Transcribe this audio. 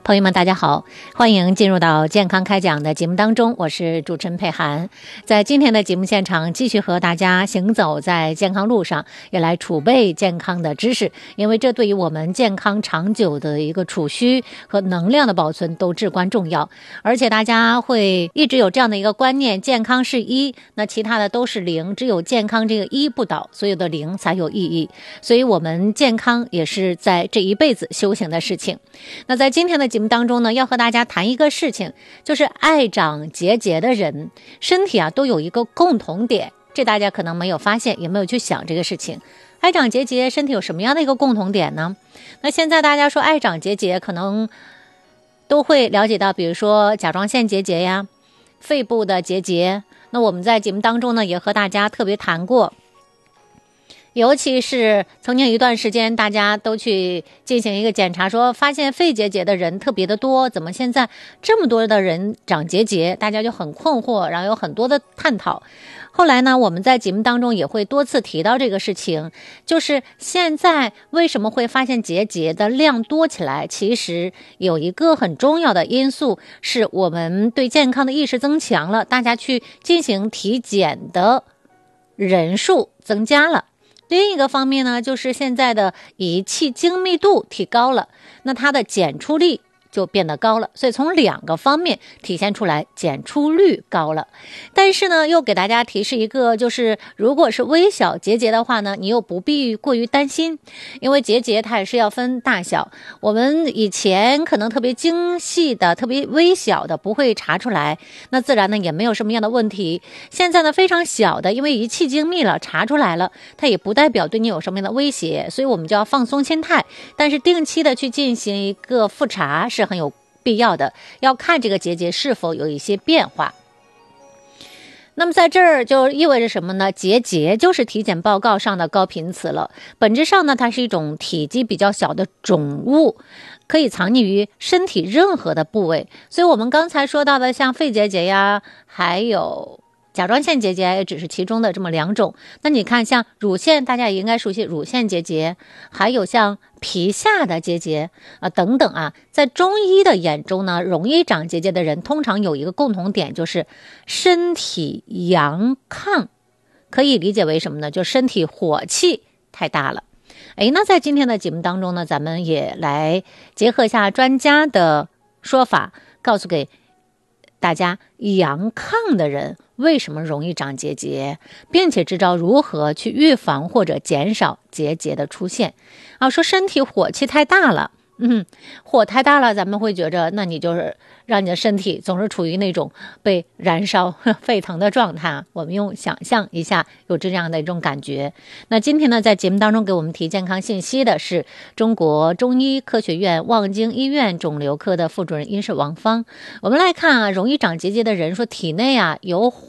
朋友们大家好，欢迎进入到健康开讲的节目当中，我是主持人佩涵。在今天的节目现场继续和大家行走在健康路上，也来储备健康的知识，因为这对于我们健康长久的一个储蓄和能量的保存都至关重要。而且大家会一直有这样的一个观念，健康是一，那其他的都是零，只有健康这个一不倒，所有的零才有意义。所以我们健康也是在这一辈子修行的事情。那在今天的节目当中呢，要和大家谈一个事情，就是爱长结节的人身体都有一个共同点，这大家可能没有发现，也没有去想这个事情。爱长结节身体有什么样的一个共同点呢？那现在大家说爱长结节，可能都会了解到，比如说甲状腺结节呀，肺部的结节。那我们在节目当中呢，也和大家特别谈过，尤其是曾经一段时间大家都去进行一个检查，说发现肺结节的人特别的多，怎么现在这么多的人长结节，大家就很困惑，然后有很多的探讨。后来呢，我们在节目当中也会多次提到这个事情，就是现在为什么会发现结节的量多起来，其实有一个很重要的因素，是我们对健康的意识增强了，大家去进行体检的人数增加了。另一个方面呢，就是现在的仪器精密度提高了，那它的检出力就变得高了，所以从两个方面体现出来检出率高了。但是呢，又给大家提示一个，就是如果是微小结节的话呢，你又不必过于担心，因为结节它也是要分大小。我们以前可能特别精细的、特别微小的不会查出来，那自然呢也没有什么样的问题。现在呢非常小的，因为仪器精密了，查出来了，它也不代表对你有什么样的威胁，所以我们就要放松心态，但是定期的去进行一个复查是很有必要的，要看这个结节是否有一些变化。那么在这儿就意味着什么呢？结节就是体检报告上的高频词了，本质上呢，它是一种体积比较小的肿物，可以藏匿于身体任何的部位。所以我们刚才说到的像肺结节呀，还有甲状腺结节也只是其中的这么两种。那你看像乳腺，大家也应该熟悉乳腺结节，还有像皮下的结节等等在中医的眼中呢，容易长结节的人通常有一个共同点，就是身体阳亢，可以理解为什么呢？就身体火气太大了。那在今天的节目当中呢，咱们也来结合一下专家的说法，告诉给大家阳亢的人为什么容易长结节，并且知道如何去预防或者减少结节的出现。说身体火气太大了，火太大了，咱们会觉着那你就是让你的身体总是处于那种被燃烧沸腾的状态，我们用想象一下有这样的一种感觉。那今天呢，在节目当中给我们提健康信息的是中国中医科学院望京医院肿瘤科的副主任医师王芳。我们来看容易长结节的人说体内有